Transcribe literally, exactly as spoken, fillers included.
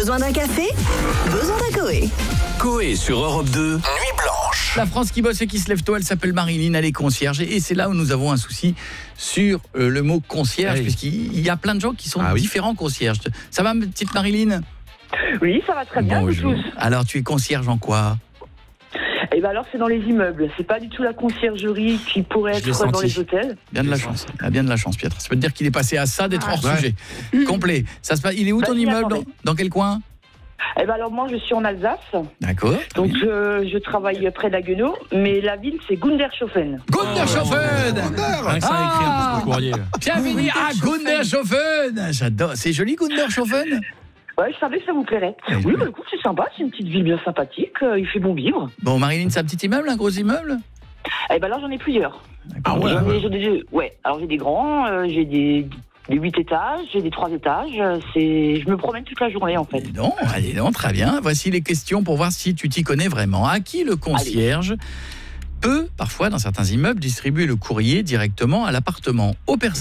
Besoin d'un café? Besoin d'un Coé. Coé sur Europe deux, Nuit Blanche. La France qui bosse et qui se lève tôt, elle s'appelle Marilyn, elle est concierge. Et c'est là où nous avons un souci sur euh, le mot concierge, oui. puisqu'il y a plein de gens qui sont ah, oui. différents concierges. Ça va, petite Marilyn? Oui, ça va très bien, vous Bonjour. tous. Alors, tu es concierge en quoi? Et ben alors, c'est dans les immeubles. C'est pas du tout la conciergerie qui pourrait Je l'ai être dans senti. les hôtels. Bien de la chance. Ah, bien de la chance, Pietre. Ça veut te dire qu'il est passé à ça d'être Ah. hors Ouais. sujet. Complet. Ça se passe. Il est où Bah, ton j'y immeuble? Dans, attendais. dans quel coin? Et ben alors, moi, je suis en Alsace. D'accord. Donc, je, je travaille près d'Haguenau. Mais la ville, c'est Gundershofen. Gundershofen. Rien que ça a écrit un petit courrier. Bienvenue à Gundershofen. J'adore. C'est joli, Gundershofen. Ouais, je savais que ça vous plairait. Oui, bah écoute, c'est sympa. C'est une petite ville bien sympathique. euh, Il fait bon vivre. Bon, Marilyn, c'est un petit immeuble, un gros immeuble? Et ben alors, j'en ai plusieurs. Ah ouais. J'en ai- j'en ai- ouais. Alors, j'ai des grands, euh, j'ai des... des huit étages, j'ai des trois étages. euh, C'est, je me promène toute la journée en fait. Dis donc, allez donc, très bien. Voici les questions pour voir si tu t'y connais vraiment. À qui le concierge peut, parfois, dans certains immeubles, distribuer le courrier directement à l'appartement, aux personnes